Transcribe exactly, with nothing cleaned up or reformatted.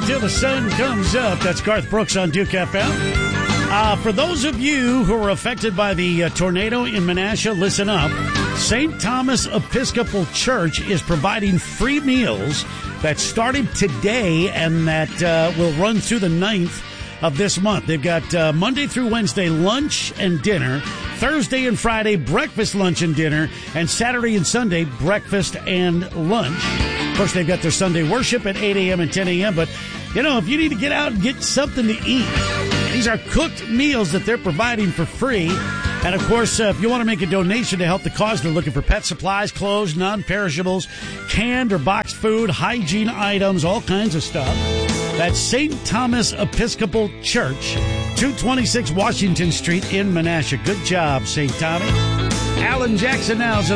till the sun comes up. That's Garth Brooks on Duke F M. Uh, for those of you who were affected by the uh, tornado in Menasha, listen up. Saint Thomas Episcopal Church is providing free meals that started today and that uh, will run through the ninth of this month. They've got uh, Monday through Wednesday lunch and dinner, Thursday and Friday breakfast, lunch, and dinner, and Saturday and Sunday breakfast and lunch. Of course, they've got their Sunday worship at eight a.m. and ten a.m., but, you know, if you need to get out and get something to eat, these are cooked meals that they're providing for free. And, of course, uh, if you want to make a donation to help the cause, they're looking for pet supplies, clothes, non-perishables, canned or boxed food, hygiene items, all kinds of stuff. That's Saint Thomas Episcopal Church, two twenty-six Washington Street in Menasha. Good job, Saint Thomas. Alan Jackson now is